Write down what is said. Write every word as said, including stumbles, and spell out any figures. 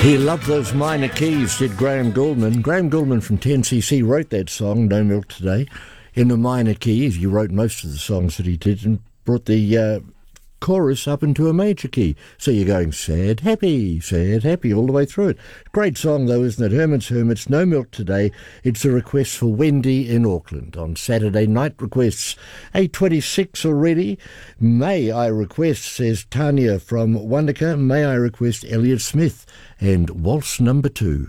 He loved those minor keys, said Graham Gouldman. Graham Gouldman from ten C C wrote that song, No Milk Today, in the minor keys. He wrote most of the songs that he did and brought the uh, chorus up into a major key. So you're going sad, happy, sad, happy all the way through it. Great song though, isn't it? Herman's Hermits, No Milk Today. It's a request for Wendy in Auckland on Saturday Night Requests. eight twenty-six already. May I request, says Tanya from Wanaka, may I request Elliott Smith and Waltz Number Two.